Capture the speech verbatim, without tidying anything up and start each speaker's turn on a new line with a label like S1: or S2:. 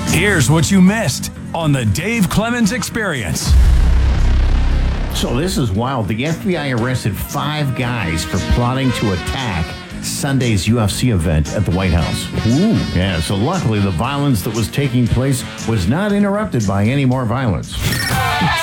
S1: Here's what you missed on the Dave Clemens Experience.
S2: So this is wild. The F B I arrested five guys for plotting to attack Sunday's U F C event at the White House. Ooh. Yeah, so luckily the violence that was taking place was not interrupted by any more violence.